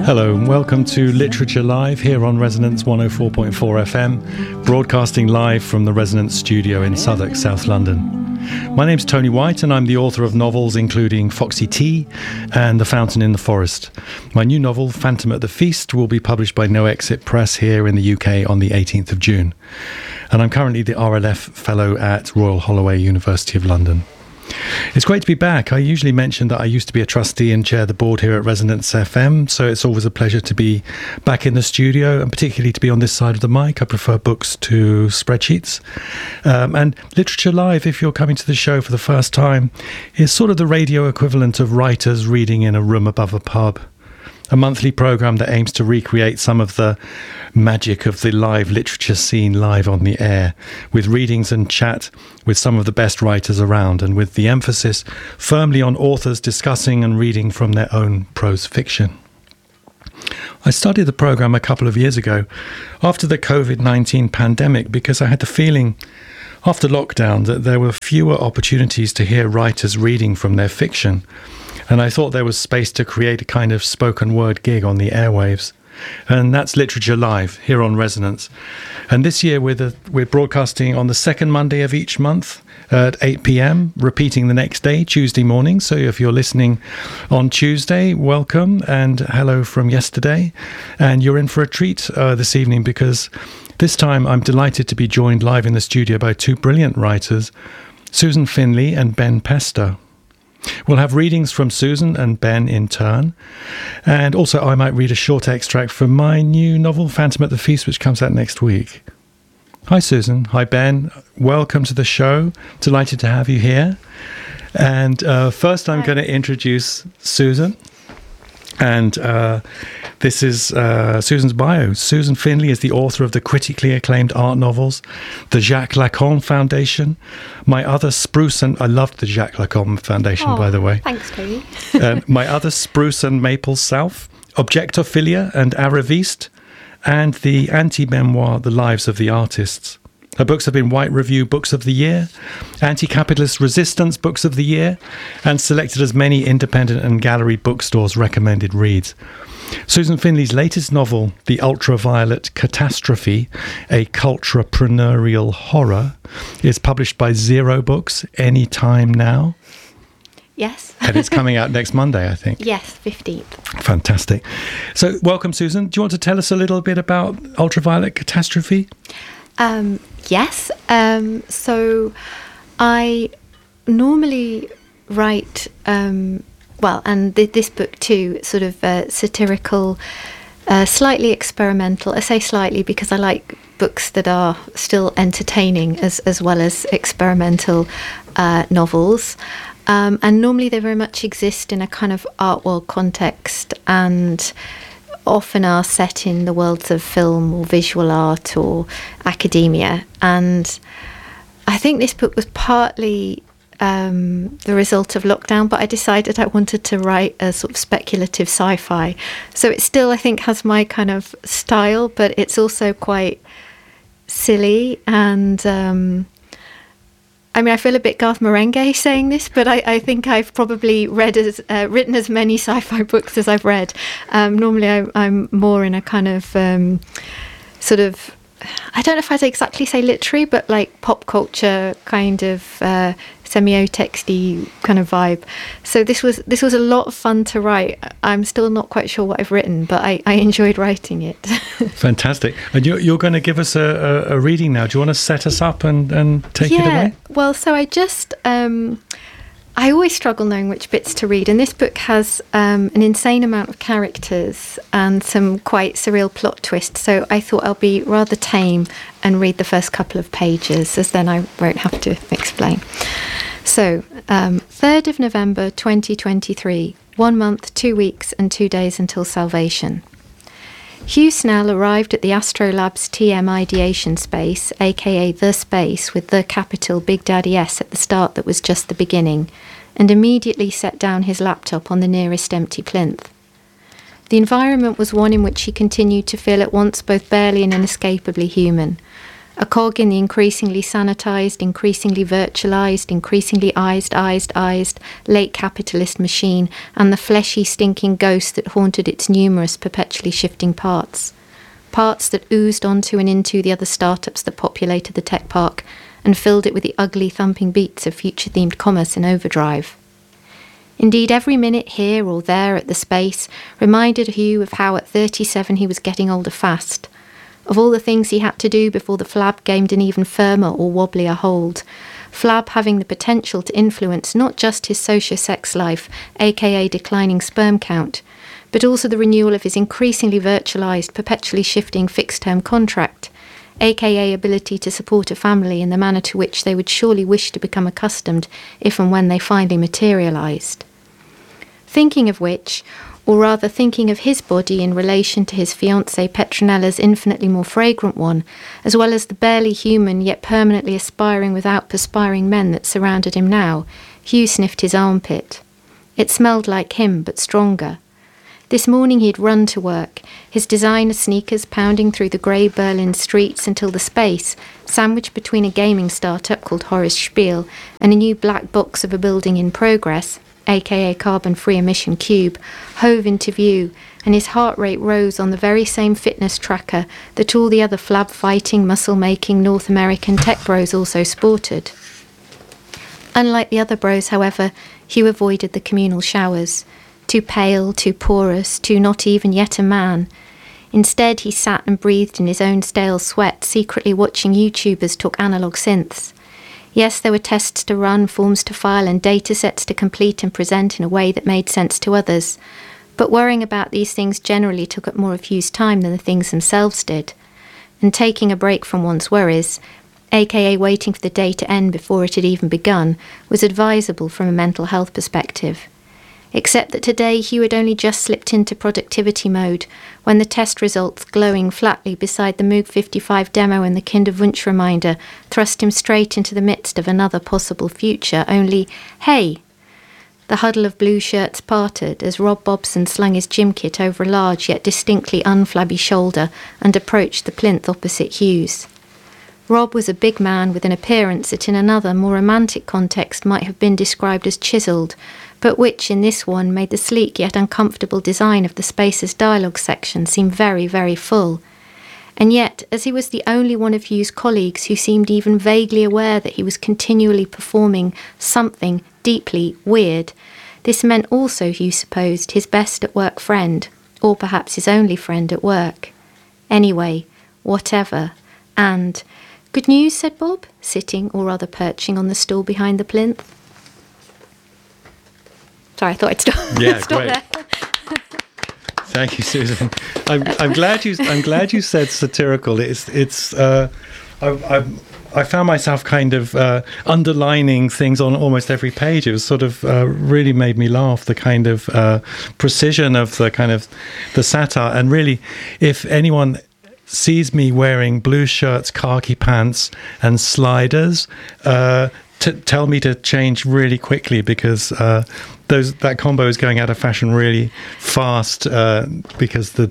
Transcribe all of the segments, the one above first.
Hello and welcome to Literature Live here on Resonance 104.4 FM, broadcasting live from the Resonance studio in Southwark, South London. My name's Tony White and I'm the author of novels including Foxy Tea and The Fountain in the Forest. My new novel, Phantom at the Feast, will be published by No Exit Press here in the UK on the 18th of June. And I'm currently the RLF Fellow at Royal Holloway, University of London. It's great to be back. I usually mention that I used to be a trustee and chair the board here at Resonance FM, so it's always a pleasure to be back in the studio and particularly to be on this side of the mic. I prefer books to spreadsheets. And Literature Live, if you're coming to the show for the first time, is sort of the radio equivalent of writers reading in a room above a pub. A monthly programme that aims to recreate some of the magic of the live literature scene live on the air, with readings and chat with some of the best writers around, and with the emphasis firmly on authors discussing and reading from their own prose fiction. I started the programme a couple of years ago after the COVID-19 pandemic because I had the feeling after lockdown that there were fewer opportunities to hear writers reading from their fiction. And I thought there was space to create a kind of spoken word gig on the airwaves. And that's Literature Live here on Resonance. And this year we're broadcasting on the second Monday of each month at 8 p.m, repeating the next day, Tuesday morning. So if you're listening on Tuesday, welcome and hello from yesterday. And you're in for a treat this evening because this time I'm delighted to be joined live in the studio by two brilliant writers, Susan Finley and Ben Pester. We'll have readings from Susan and Ben in turn. And also I might read a short extract from my new novel, Phantom at the Feast, which comes out next week. Hi, Susan. Hi, Ben. Welcome to the show. Delighted to have you here. And first I'm going to introduce Susan. And this is Susan's bio. Susan Finley is the author of the critically acclaimed art novels, the Jacques Lacan Foundation, My Other Spruce and... I loved the Jacques Lacan Foundation, by the way. Thanks, Tony. My Other Spruce and Maple South, Objectophilia and Araviste, and the anti-memoir, The Lives of the Artists. Her books have been White Review Books of the Year, Anti-Capitalist Resistance Books of the Year, and selected as many independent and gallery bookstores' recommended reads. Susan Finley's latest novel, The Ultraviolet Catastrophe, a culturepreneurial horror, is published by Zero Books any time now. Yes. And it's coming out next Monday, I think. Yes, 15th. Fantastic. So, welcome, Susan. Do you want to tell us a little bit about Ultraviolet Catastrophe? Yes. So I normally write, and this book too, sort of satirical, slightly experimental. I say slightly because I like books that are still entertaining as well as experimental novels. And normally they very much exist in a kind of art world context and often are set in the worlds of film or visual art or academia. And I think this book was partly the result of lockdown, but I decided I wanted to write a sort of speculative sci-fi. So it still, I think, has my kind of style, but it's also quite silly and... I feel a bit Garth Marenghi saying this, but I think I've probably written as many sci-fi books as I've read. Normally I'm more in a kind of sort of, I don't know if I'd exactly say literary, but like pop culture kind of semiotext-y kind of vibe. So this was a lot of fun to write. I'm still not quite sure what I've written, but I enjoyed writing it. Fantastic. And you're going to give us a reading now. Do you want to set us up and take it away? Yeah, well, so I just... I always struggle knowing which bits to read, and this book has an insane amount of characters and some quite surreal plot twists, so I thought I'll be rather tame and read the first couple of pages, as then I won't have to explain. So, 3rd of November 2023, 1 month, 2 weeks and 2 days until salvation. Hugh Snell arrived at the Astrolab's TM ideation space, aka The Space, with the capital Big Daddy S at the start that was just the beginning, and immediately set down his laptop on the nearest empty plinth. The environment was one in which he continued to feel at once both barely and inescapably human. a cog in the increasingly sanitized, increasingly virtualized, increasingly eyed late capitalist machine, and the fleshy, stinking ghost that haunted its numerous, perpetually shifting parts. Parts that oozed onto and into the other startups that populated the tech park and filled it with the ugly, thumping beats of future-themed commerce in overdrive. Indeed, every minute here or there at the space reminded Hugh of how at 37 he was getting older fast, of all the things he had to do before the flab gained an even firmer or wobblier hold, flab having the potential to influence not just his socio-sex life, aka declining sperm count, but also the renewal of his increasingly virtualized, perpetually shifting fixed-term contract, aka ability to support a family in the manner to which they would surely wish to become accustomed if and when they finally materialized. Thinking of which, or rather thinking of his body in relation to his fiancée Petronella's infinitely more fragrant one, as well as the barely human yet permanently aspiring without perspiring men that surrounded him now, Hugh sniffed his armpit. It smelled like him, but stronger. This morning he'd run to work, his designer sneakers pounding through the grey Berlin streets until the space, sandwiched between a gaming startup called Horace Spiel and a new black box of a building in progress, aka carbon-free emission cube, hove into view, and his heart rate rose on the very same fitness tracker that all the other flab-fighting, muscle-making North American tech bros also sported. Unlike the other bros, however, Hugh avoided the communal showers. Too pale, too porous, too not even yet a man. Instead, he sat and breathed in his own stale sweat, secretly watching YouTubers talk analog synths. Yes, there were tests to run, forms to file, and data sets to complete and present in a way that made sense to others. But worrying about these things generally took up more of Hugh's time than the things themselves did. And taking a break from one's worries, aka waiting for the day to end before it had even begun, was advisable from a mental health perspective. Except that today Hugh had only just slipped into productivity mode when the test results glowing flatly beside the Moog 55 demo and the Kinderwunsch reminder thrust him straight into the midst of another possible future, only, hey! The huddle of blue shirts parted as Rob Bobson slung his gym kit over a large yet distinctly unflabby shoulder and approached the plinth opposite Hugh's. Rob was a big man with an appearance that in another, more romantic context might have been described as chiselled, but which in this one made the sleek yet uncomfortable design of the Space's dialogue section seem very, very full. And yet, as he was the only one of Hugh's colleagues who seemed even vaguely aware that he was continually performing something deeply weird, this meant also, Hugh supposed, his best-at-work friend, or perhaps his only friend at work. Anyway, whatever. And, "Good news," said Bob, sitting, or rather perching, on the stool behind the plinth. Sorry, I thought I'd stop. Yeah, stop great. there. Thank you, Susan. I'm glad you said satirical. I found myself kind of underlining things on almost every page. It was sort of really made me laugh. The kind of precision of the satire, and really, if anyone sees me wearing blue shirts, khaki pants, and sliders, tell me to change really quickly, because that combo is going out of fashion really fast, because the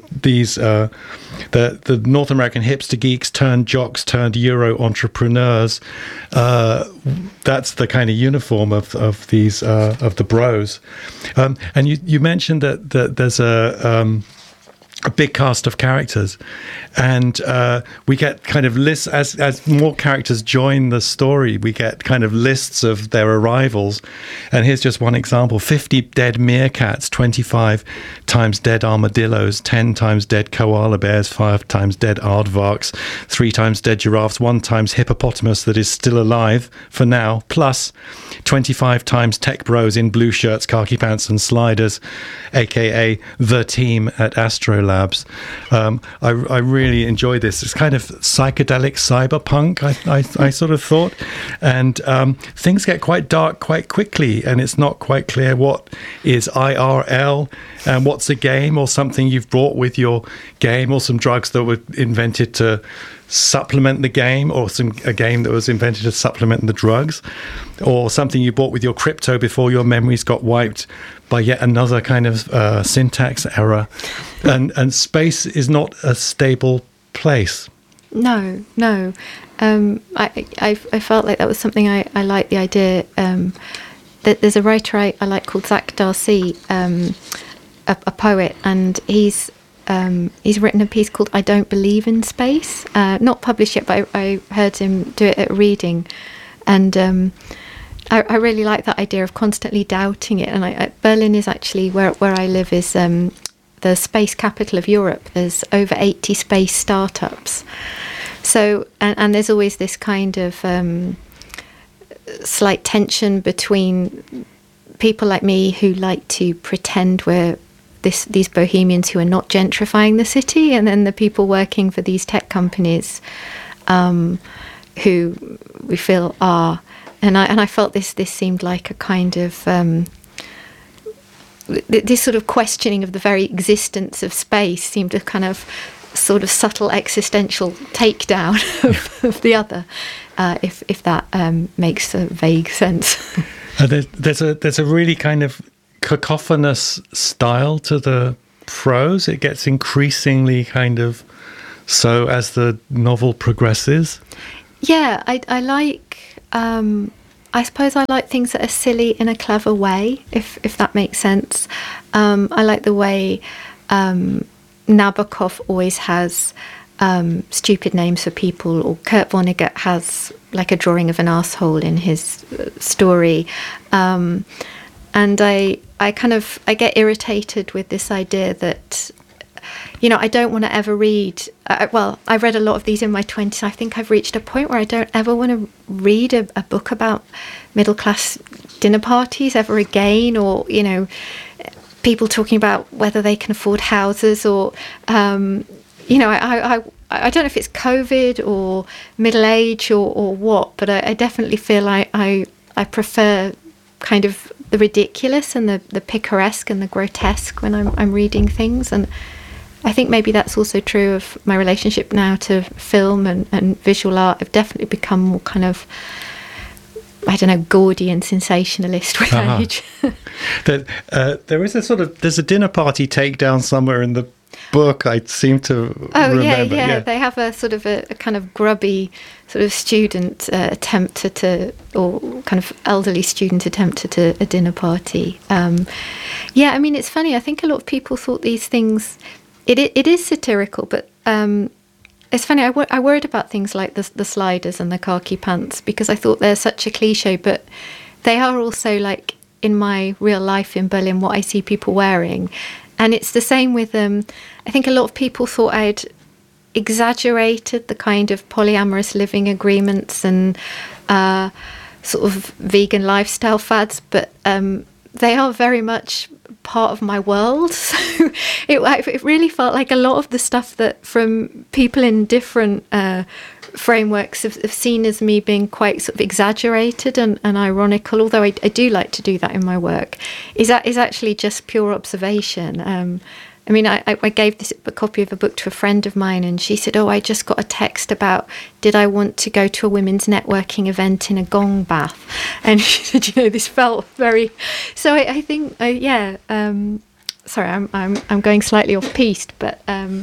North American hipster geeks turned jocks turned Euro entrepreneurs. That's the kind of uniform of the bros. And you mentioned that there's a big cast of characters, and we get kind of lists as more characters join the story. We get kind of lists of their arrivals, and here's just one example: 50 dead meerkats, 25 times dead armadillos, 10 times dead koala bears, 5 times dead aardvarks, 3 times dead giraffes, 1 times hippopotamus that is still alive for now, plus 25 times tech bros in blue shirts, khaki pants, and sliders, aka the team at Astrolabs. I really enjoy this. It's kind of psychedelic cyberpunk, I sort of thought, and things get quite dark quite quickly, and it's not quite clear what is IRL and what's a game, or something you've brought with your game, or some drugs that were invented to supplement the game, or a game that was invented to supplement the drugs, or something you bought with your crypto before your memories got wiped by yet another kind of syntax error. And space is not a stable place. No. I felt like that was something I liked the idea. That there's a writer I like called Zach Darcy, a poet, and he's written a piece called "I Don't Believe in Space," not published yet, but I heard him do it at a reading, and I really like that idea of constantly doubting it. And Berlin is actually where I live is the space capital of Europe. There's over 80 space startups. So, and there's always this kind of slight tension between people like me who like to pretend we're these bohemians who are not gentrifying the city, and then the people working for these tech companies who we feel are. And I felt this seemed like a kind of this sort of questioning of the very existence of space seemed a kind of sort of subtle existential takedown of the other, if that makes a vague sense. There's a really kind of cacophonous style to the prose. It gets increasingly kind of so as the novel progresses. Yeah, I like. I suppose I like things that are silly in a clever way, if that makes sense. I like the way Nabokov always has stupid names for people, or Kurt Vonnegut has like a drawing of an arsehole in his story. And I get irritated with this idea that, I don't want to ever read. I read a lot of these in my 20s. I think I've reached a point where I don't ever want to read a book about middle class dinner parties ever again, or people talking about whether they can afford houses, or I don't know if it's COVID or middle age or what, but I definitely feel I prefer kind of the ridiculous and the picaresque and the grotesque when I'm reading things. And I think maybe that's also true of my relationship now to film and visual art. I've definitely become more kind of, Gordian sensationalist with age. There's a dinner party takedown somewhere in the book, I seem to remember. Yeah. They have a sort of a kind of grubby sort of student attempt or kind of elderly student attempt at a dinner party. It's funny. I think a lot of people thought these things, it is satirical, but it's funny. I worried about things like the sliders and the khaki pants because I thought they're such a cliche, but they are also, like, in my real life in Berlin, what I see people wearing. And it's the same with I think a lot of people thought I'd exaggerated the kind of polyamorous living agreements and sort of vegan lifestyle fads, but they are very much part of my world. So it really felt like a lot of the stuff that from people in different frameworks have seen as me being quite sort of exaggerated and ironical, although I do like to do that in my work, is actually just pure observation. I gave a copy of a book to a friend of mine, and she said, I just got a text about, did I want to go to a women's networking event in a gong bath? And she said, this felt very... So I think, sorry, I'm going slightly off piste, but...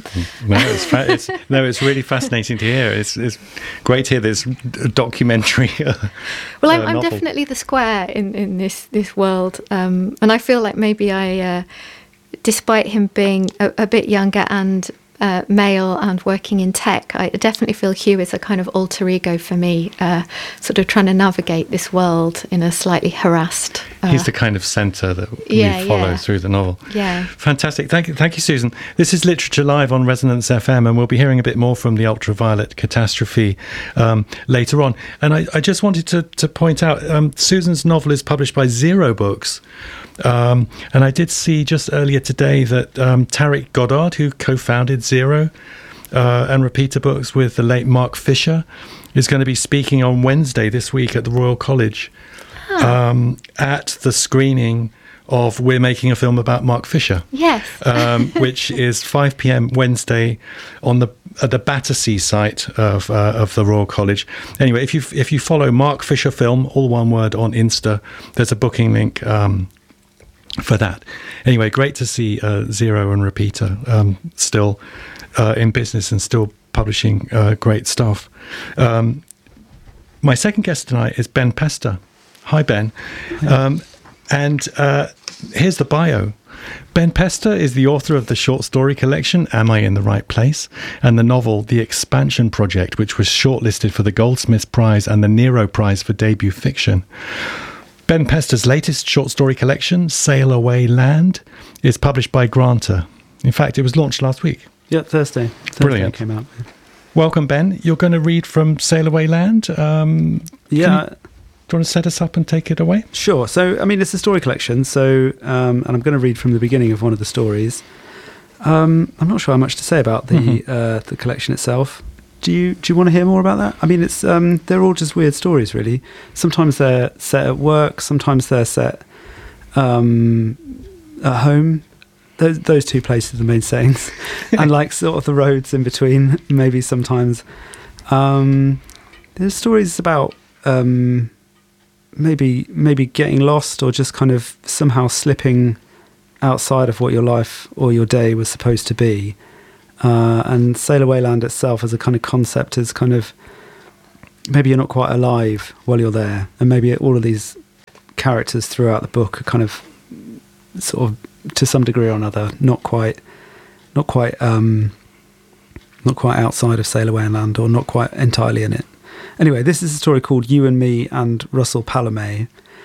it's really fascinating to hear. It's great to hear this documentary. Well, I'm definitely the square in this world, and I feel like maybe I... despite him being a bit younger and male and working in tech, I definitely feel Hugh is a kind of alter ego for me, sort of trying to navigate this world in a slightly harassed... He's the kind of centre that we follow through the novel. Yeah. Fantastic. Thank you, Susan. This is Literature Live on Resonance FM, and we'll be hearing a bit more from the Ultraviolet Catastrophe later on. And I just wanted to point out, Susan's novel is published by Zero Books. And I did see just earlier today that Tariq Goddard, who co-founded Zero and Repeater Books with the late Mark Fisher, is going to be speaking on Wednesday this week at the Royal College at the screening of We're Making a Film About Mark Fisher. Yes. Which is 5 p.m. Wednesday at the Battersea site of the Royal College. Anyway, if you follow Mark Fisher Film, all one word, on Insta, there's a booking link for that. Anyway, great to see Zero and Repeater still in business and still publishing great stuff. My second guest tonight is Ben Pester. Hi, Ben. And here's the bio. Ben Pester is the author of the short story collection Am I in the Right Place? And the novel The Expansion Project, which was shortlisted for the Goldsmiths Prize and the Nero Prize for debut fiction. Ben Pester's latest short story collection, Sail Away Land, is published by Granta. In fact, it was launched last week. Yeah, Thursday. Brilliant. It came out. Welcome, Ben. You're going to read from Sail Away Land. Do you want to set us up and take it away? Sure. So, I mean, it's a story collection. So, and I'm going to read from the beginning of one of the stories. I'm not sure how much to say about the collection itself. Do you want to hear more about that? I mean, it's they're all just weird stories, really. Sometimes they're set at work. Sometimes they're set at home. Those two places are the main settings, and like sort of the roads in between. Maybe sometimes there's stories about maybe getting lost or just kind of somehow slipping outside of what your life or your day was supposed to be. And Sail Away Land itself as a kind of concept is kind of maybe you're not quite alive while you're there, and maybe all of these characters throughout the book are kind of sort of to some degree or another not quite outside of Sail Away Land, or not quite entirely in it. Anyway, this is a story called You and Me and Russell Palame,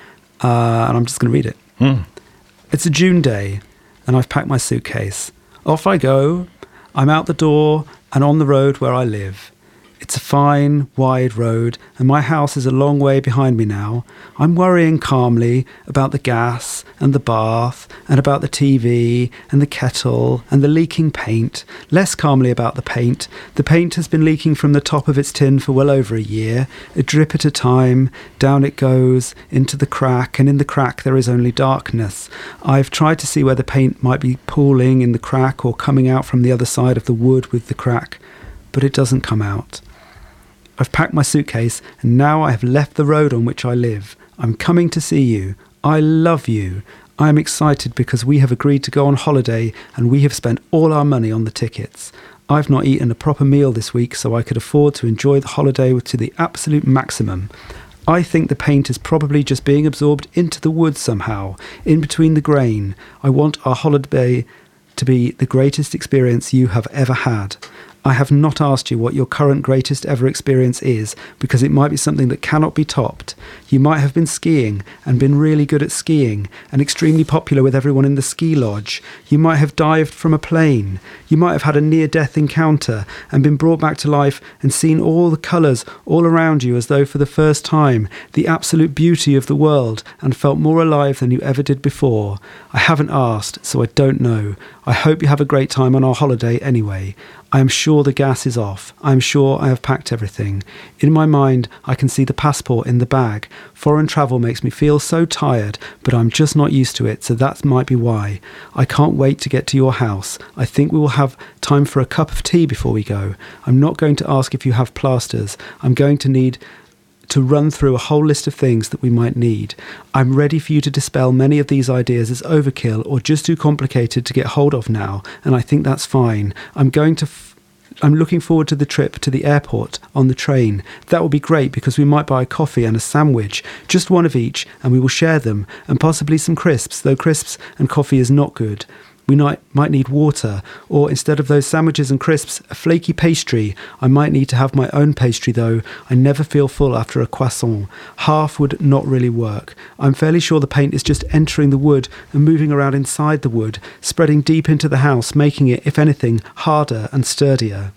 and I'm just going to read it. It's a June day, and I've packed my suitcase. Off I go. I'm out the door and on the road where I live. It's a fine, wide road, and my house is a long way behind me now. I'm worrying calmly about the gas and the bath and about the TV and the kettle and the leaking paint. Less calmly about the paint. The paint has been leaking from the top of its tin for well over a year. A drip at a time. Down it goes, into the crack, and in the crack there is only darkness. I've tried to see where the paint might be pooling in the crack or coming out from the other side of the wood with the crack, but it doesn't come out. I've packed my suitcase, and now I have left the road on which I live. I'm coming to see you. I love you. I am excited because we have agreed to go on holiday, and we have spent all our money on the tickets. I've not eaten a proper meal this week, so I could afford to enjoy the holiday to the absolute maximum. I think the paint is probably just being absorbed into the wood somehow, in between the grain. I want our holiday to be the greatest experience you have ever had. I have not asked you what your current greatest ever experience is, because it might be something that cannot be topped. You might have been skiing and been really good at skiing and extremely popular with everyone in the ski lodge. You might have dived from a plane. You might have had a near-death encounter and been brought back to life and seen all the colours all around you as though for the first time, the absolute beauty of the world, and felt more alive than you ever did before. I haven't asked, so I don't know. I hope you have a great time on our holiday anyway. I am sure the gas is off. I am sure I have packed everything. In my mind, I can see the passport in the bag. Foreign travel makes me feel so tired, but I'm just not used to it, so that might be why. I can't wait to get to your house. I think we will have time for a cup of tea before we go. I'm not going to ask if you have plasters. I'm going to need to run through a whole list of things that we might need. I'm ready for you to dispel many of these ideas as overkill or just too complicated to get hold of now, and I think that's fine. I'm looking forward to the trip to the airport on the train. That will be great because we might buy a coffee and a sandwich, just one of each, and we will share them, and possibly some crisps, though crisps and coffee is not good. We might need water, or instead of those sandwiches and crisps, a flaky pastry. I might need to have my own pastry though. I never feel full after a croissant. Half would not really work. I'm fairly sure the paint is just entering the wood and moving around inside the wood, spreading deep into the house, making it, if anything, harder and sturdier.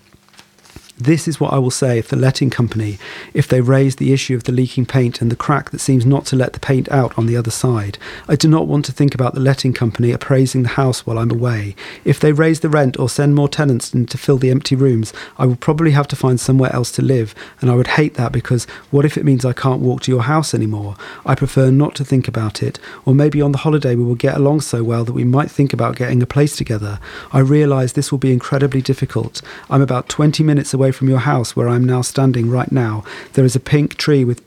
This is what I will say if the letting company, if they raise the issue of the leaking paint and the crack that seems not to let the paint out on the other side. I do not want to think about the letting company appraising the house while I'm away. If they raise the rent or send more tenants in to fill the empty rooms, I will probably have to find somewhere else to live, and I would hate that because what if it means I can't walk to your house anymore? I prefer not to think about it, or maybe on the holiday we will get along so well that we might think about getting a place together. I realise this will be incredibly difficult. I'm about 20 minutes away from your house where I'm now standing right now. There is a tree with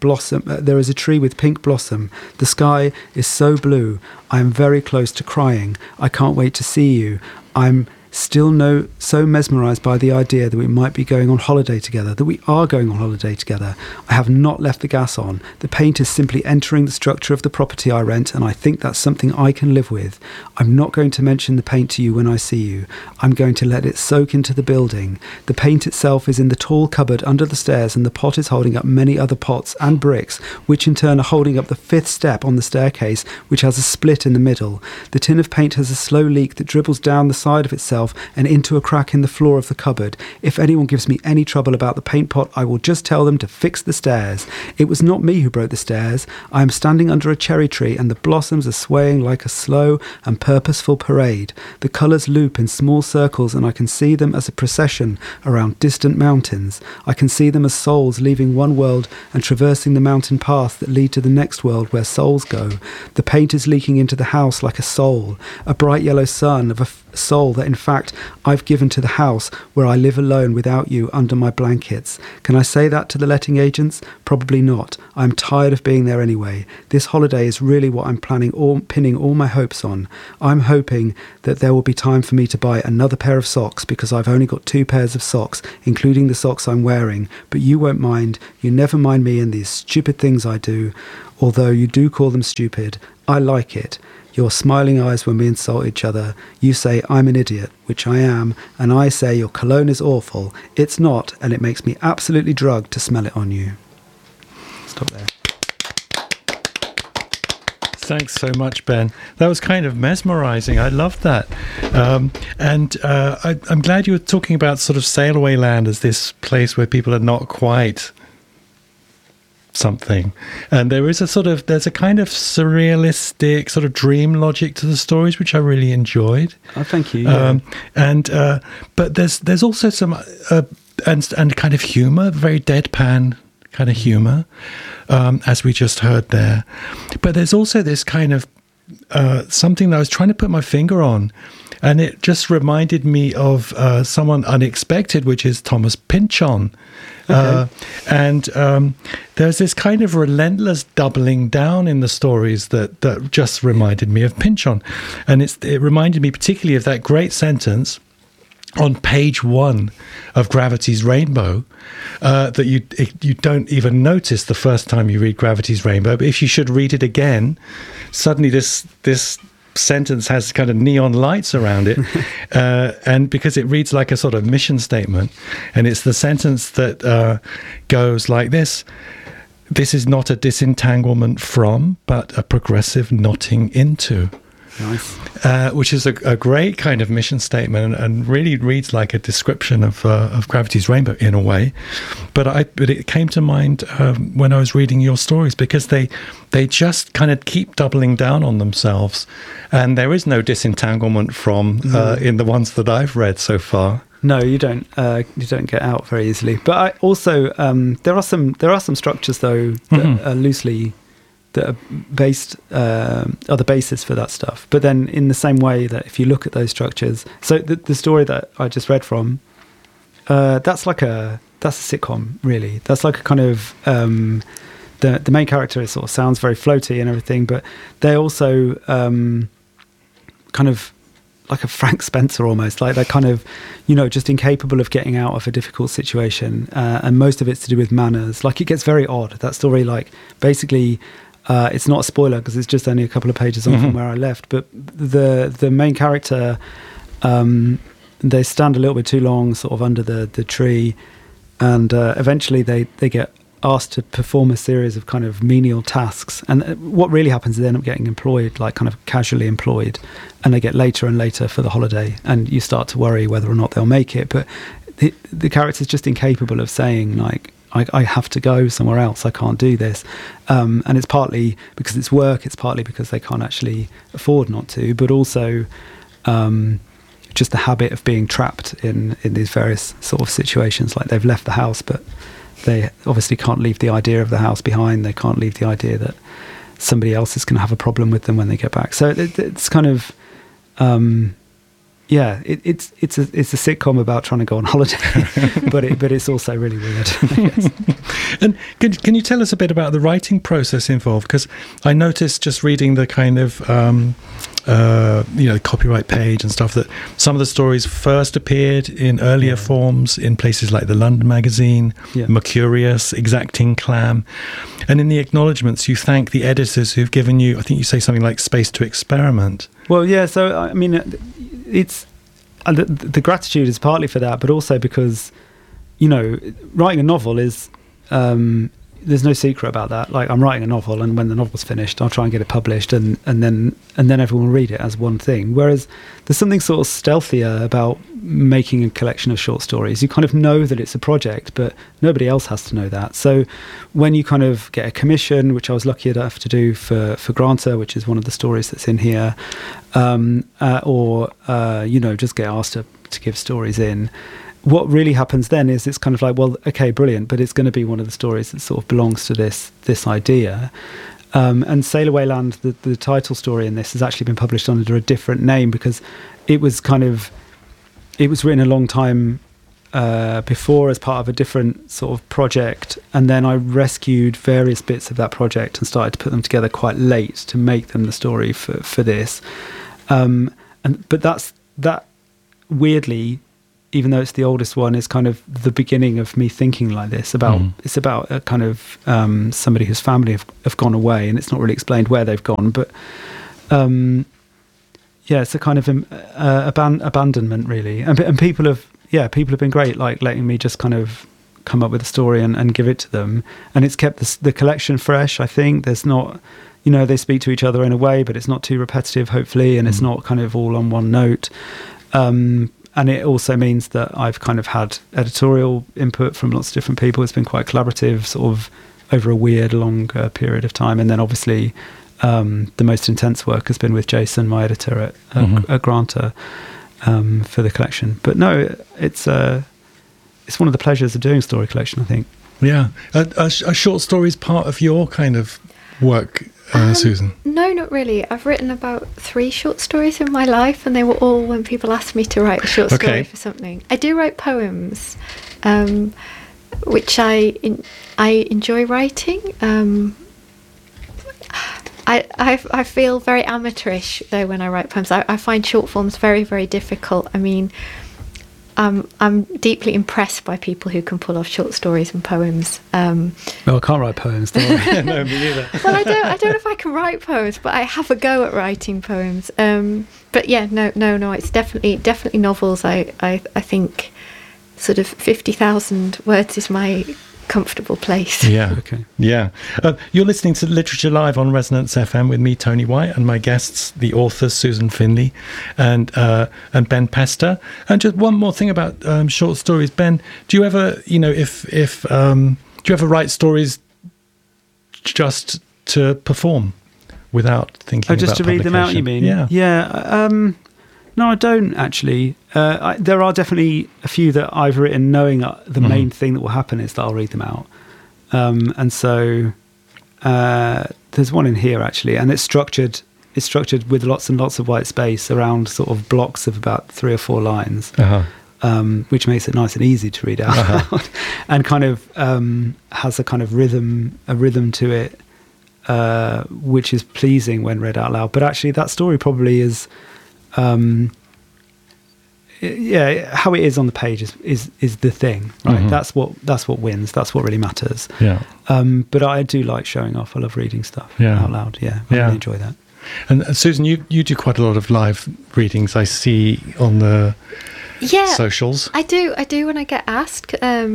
pink blossom. The sky is so blue. I am very close to crying. I can't wait to see you. I'm still so mesmerised by the idea that we might be going on holiday together, that we are going on holiday together. I have not left the gas on. The paint is simply entering the structure of the property I rent, and I think that's something I can live with. I'm not going to mention the paint to you when I see you. I'm going to let it soak into the building. The paint itself is in the tall cupboard under the stairs, and the pot is holding up many other pots and bricks, which in turn are holding up the 5th step on the staircase, which has a split in the middle. The tin of paint has a slow leak that dribbles down the side of itself and into a crack in the floor of the cupboard. If anyone gives me any trouble about the paint pot, I will just tell them to fix the stairs. It was not me who broke the stairs. I am standing under a cherry tree, and the blossoms are swaying like a slow and purposeful parade. The colours loop in small circles, and I can see them as a procession around distant mountains. I can see them as souls leaving one world and traversing the mountain paths that lead to the next world where souls go. The paint is leaking into the house like a soul, a bright yellow sun of a soul that in fact I've given to the house where I live alone without you under my blankets. Can I say that to the letting agents? Probably not. I'm tired of being there anyway. This holiday is really what I'm pinning all my hopes on. I'm hoping that there will be time for me to buy another pair of socks, because I've only got 2 pairs of socks, including the socks I'm wearing. But you won't mind. You never mind me and these stupid things I do. Although you do call them stupid, I like it. Your smiling eyes when we insult each other. You say I'm an idiot, which I am, and I say your cologne is awful. It's not, and it makes me absolutely drugged to smell it on you. Stop there. Thanks so much, Ben. That was kind of mesmerising. I loved that. I'm glad you were talking about sort of Sail Away Land as this place where people are not quite something, and there's a kind of surrealistic sort of dream logic to the stories, which I really enjoyed. Oh, thank you. Yeah. But there's also some and kind of humor, very deadpan kind of humor, as we just heard there. But there's also this kind of something that I was trying to put my finger on, and it just reminded me of someone unexpected, which is Thomas Pynchon. Okay. There's this kind of relentless doubling down in the stories that just reminded me of Pynchon. And it reminded me particularly of that great sentence on page 1 of Gravity's Rainbow, that you don't even notice the first time you read Gravity's Rainbow, but if you should read it again, suddenly this sentence has kind of neon lights around it, and because it reads like a sort of mission statement, and it's the sentence that goes like this: "This is not a disentanglement from, but a progressive knotting into." Nice. Which is a great kind of mission statement, and really reads like a description of Gravity's Rainbow in a way. But it came to mind when I was reading your stories, because they just kind of keep doubling down on themselves, and there is no disentanglement from in the ones that I've read so far. No, you don't get out very easily. But I also there are some structures though that are loosely. That are based are the basis for that stuff. But then in the same way that if you look at those structures, so the story that I just read from, that's a sitcom, really. That's like a kind of the main character sort of sounds very floaty and everything, but they're also kind of like a Frank Spencer almost, like they're kind of, just incapable of getting out of a difficult situation, and most of it's to do with manners. Like, it gets very odd, that story. Like, basically, it's not a spoiler because it's just only a couple of pages on from where I left, but the main character, they stand a little bit too long sort of under the tree, and eventually they get asked to perform a series of kind of menial tasks, and what really happens is they end up getting employed, like kind of casually employed, and they get later and later for the holiday, and you start to worry whether or not they'll make it. But the character's just incapable of saying, like, I have to go somewhere else, I can't do this, and it's partly because it's work, it's partly because they can't actually afford not to, but also just the habit of being trapped in these various sort of situations. Like, they've left the house, but they obviously can't leave the idea of the house behind. They can't leave the idea that somebody else is going to have a problem with them when they get back. So it's kind of, it's a sitcom about trying to go on holiday, but it's also really weird. Yes. And can you tell us a bit about the writing process involved? Because I noticed just reading the kind of copyright page and stuff that some of the stories first appeared in earlier forms in places like the London Magazine, Mercurius, Exacting Clam, and in the acknowledgements you thank the editors who've given you, I think you say something like, space to experiment. Well, yeah. So I mean, it's the gratitude is partly for that, but also because writing a novel is. There's no secret about that. Like, I'm writing a novel, and when the novel's finished, I'll try and get it published, and then everyone will read it as one thing. Whereas there's something sort of stealthier about making a collection of short stories. You kind of know that it's a project, but nobody else has to know that. So when you kind of get a commission, which I was lucky enough to do for Granta, which is one of the stories that's in here, or just get asked to give stories in. What really happens then is it's kind of like, well, okay, brilliant, but it's going to be one of the stories that sort of belongs to this idea. And Sail Away Land, the title story in this, has actually been published under a different name because it was written a long time before as part of a different sort of project, and then I rescued various bits of that project and started to put them together quite late to make them the story for this. But that weirdly, even though it's the oldest one, is kind of the beginning of me thinking like this about it's about a kind of somebody whose family have gone away, and it's not really explained where they've gone, but it's a kind of abandonment really, and people have been great, like letting me just kind of come up with a story and give it to them, and it's kept the collection fresh. I think there's not, they speak to each other in a way, but it's not too repetitive, hopefully, and it's not kind of all on one note. And it also means that I've kind of had editorial input from lots of different people. It's been quite collaborative, sort of over a weird, long period of time. And then obviously the most intense work has been with Jason, my editor at Granta, for the collection. But no, it's one of the pleasures of doing story collection, I think. Yeah. Are short stories part of your kind of work, Susan? No, not really. I've written about 3 short stories in my life, and they were all when people asked me to write a short story for something. I do write poems, which I enjoy writing. I feel very amateurish though when I write poems. I find short forms very, very difficult. I mean, I'm deeply impressed by people who can pull off short stories and poems. Well, I can't write poems, don't I? No, me neither. Well, I don't know if I can write poems, but I have a go at writing poems. But yeah, no, it's definitely novels. I think sort of 50,000 words is my comfortable place. Yeah. Okay. Yeah. You're listening to Literature Live on Resonance FM with me, Tony White, and my guests, the authors Susan Finley and Ben Pester. And just one more thing about short stories, Ben. Do you ever, do you ever write stories just to perform without thinking? Just to read them out, you mean? Yeah. Yeah. No, I don't actually. There are definitely a few that I've written knowing that the main thing that will happen is that I'll read them out. And so there's one in here actually, and it's structured with lots and lots of white space around sort of blocks of about 3 or 4 lines, which makes it nice and easy to read out loud, and kind of has a kind of rhythm to it, which is pleasing when read out loud. But actually that story probably is... how it is on the page is the thing, right? That's what wins. That's what really matters. Yeah. But I do like showing off. I love reading stuff out loud. Yeah, I really enjoy that. And Susan, you do quite a lot of live readings, I see, on the socials. I do when I get asked.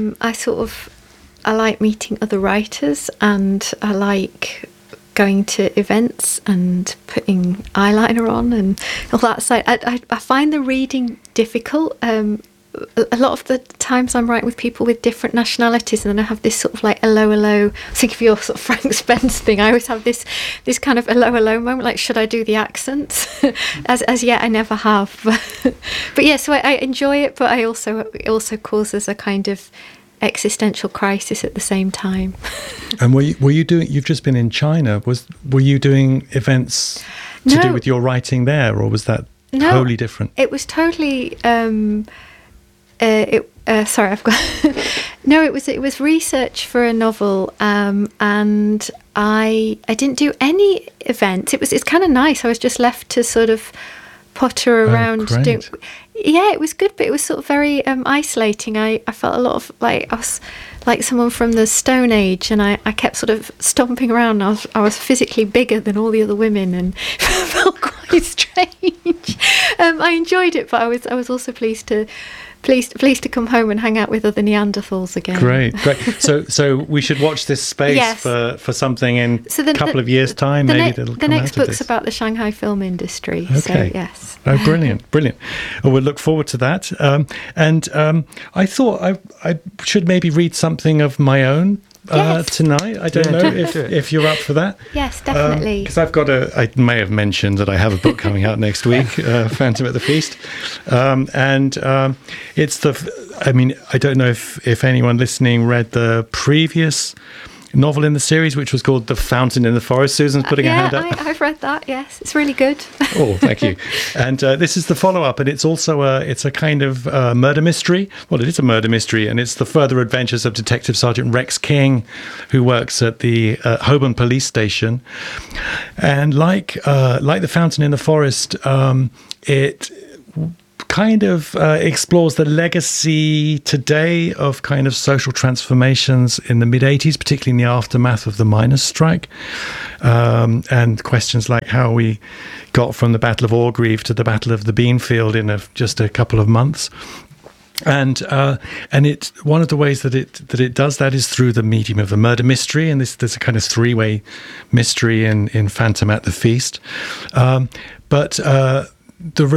I like meeting other writers, and I like going to events and putting eyeliner on and all that side. I find the reading difficult. A lot of the times I'm writing with people with different nationalities, and then I have this sort of like hello. Think of your sort of Frank Spence thing. I always have this kind of hello moment, like, should I do the accents? as yet I never have. But yeah, so I enjoy it, but it also causes a kind of existential crisis at the same time. And were you doing? You've just been in China. Were you doing events to do with your writing there, or was that No, totally different? It was totally. Sorry, I've got. No, it was research for a novel, and I didn't do any events. It's kind of nice. I was just left to sort of potter around. Yeah, it was good, but it was sort of very isolating. I felt a lot of like I was like someone from the Stone Age, and I kept sort of stomping around. I was physically bigger than all the other women, and felt quite strange. I enjoyed it, but I was also pleased to come home and hang out with other Neanderthals again. Great. So we should watch this space Yes. for something in a couple of years' time. The next book's about the Shanghai film industry. Okay. So yes. Oh, brilliant. Well, we'll look forward to that. I thought I should maybe read something of my own Yes. tonight. I don't know if you're up for that. Yes, definitely. Because I may have mentioned that I have a book coming out next week, Phantom at the Feast. It's I don't know if anyone listening read the previous novel in the series, which was called The Fountain in the Forest. Susan's putting her hand up. I've read that. Yes, it's really good. Oh, thank you. And this is the follow-up, and it's also a kind of murder mystery. Well, it is a murder mystery, and it's the further adventures of Detective Sergeant Rex King, who works at the Holborn Police Station. And like The Fountain in the Forest, it kind of explores the legacy today of kind of social transformations in the mid-'80s, particularly in the aftermath of the miners' strike, and questions like how we got from the Battle of Orgreave to the Battle of the Beanfield in just a couple of months. And it one of the ways that it does that is through the medium of a murder mystery, and there's a kind of three-way mystery in Phantom at the Feast, but the